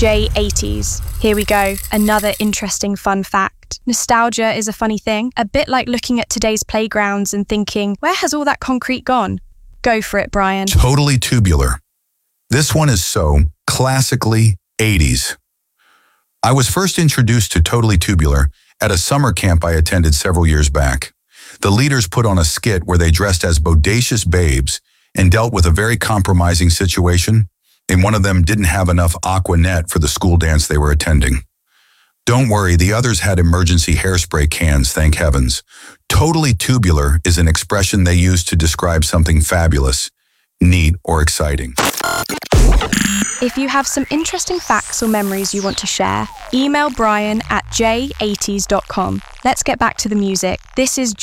J80s. Here we go, another interesting fun fact. Nostalgia is a funny thing, a bit like looking at today's playgrounds and thinking, where has all that concrete gone? Go for it, Brian. Totally Tubular. This one is so classically 80s. I was first introduced to Totally Tubular at a summer camp I attended several years back. The leaders put on a skit where they dressed as bodacious babes and dealt with a very compromising situation, and one of them didn't have enough Aqua Net for the school dance they were attending. Don't worry, the others had emergency hairspray cans, thank heavens. Totally Tubular is an expression they use to describe something fabulous, neat, or exciting. If you have some interesting facts or memories you want to share, email Brian at j80s.com. Let's get back to the music. This is